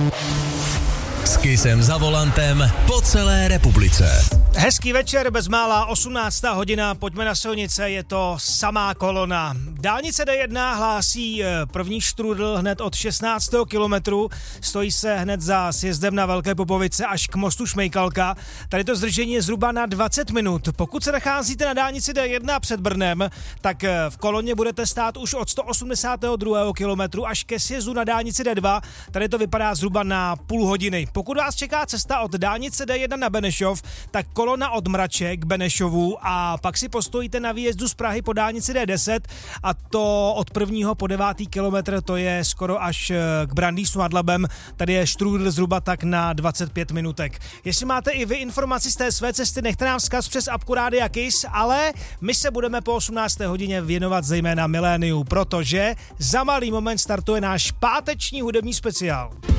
S Kissem za volantem po celé republice. Hezký večer, bezmála 18. hodina, pojďme na silnice, je to samá kolona. Dálnice D1 hlásí první štrůdl hned od 16. kilometru, stojí se hned za sjezdem na Velké Popovice až k mostu Šmejkalka. Tady to zdržení je zhruba na 20 minut. Pokud se nacházíte na dálnici D1 před Brnem, tak v koloně budete stát už od 182. kilometru až ke sjezdu na dálnici D2. Tady to vypadá zhruba na půl hodiny. Pokud vás čeká cesta od dálnice D1 na Benešov, tak kolona od Mrače k Benešovu a pak si postojíte na výjezdu z Prahy po dálnici D10 a to od 1. po 9. kilometr, to je skoro až k Brandýsu nad Labem. Tady je štrůdl zhruba tak na 25 minutek. Jestli máte i vy informaci z té své cesty, nechte nám vzkaz přes apku Rádia Kiss, ale my se budeme po 18. hodině věnovat zejména miléniu, protože za malý moment startuje náš páteční hudební speciál.